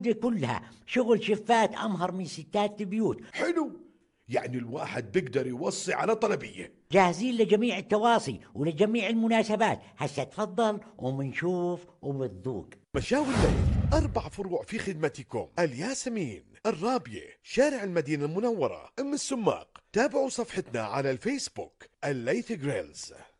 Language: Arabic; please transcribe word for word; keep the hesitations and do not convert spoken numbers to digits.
دي كلها شغل شفات أمهر من ستات البيوت. حلو، يعني الواحد بيقدر يوصي على طلبية. جاهزين لجميع التواصي ولجميع المناسبات. هسا تفضل ومنشوف وبتذوق. مشاوي الليل، أربع فروع في خدمتكم: الياسمين، الرابية، شارع المدينة المنورة، أم السماق. تابعوا صفحتنا على الفيسبوك الليث جريلز.